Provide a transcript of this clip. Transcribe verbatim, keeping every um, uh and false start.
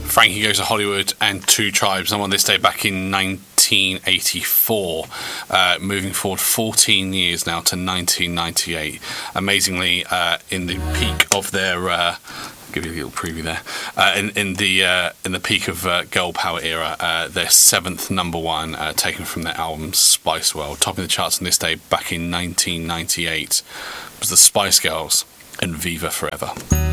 Frankie Goes to Hollywood and Two Tribes, number one this day back in nineteen eighty-four, uh, moving forward fourteen years now to nineteen ninety-eight. Amazingly, uh, in the peak of their... Uh, give you a little preview there. Uh, in, in the uh, in the peak of uh, girl power era, uh, their seventh number one, uh, taken from their album Spice World, topping the charts on this day back in nineteen ninety-eight, was the Spice Girls and Viva Forever.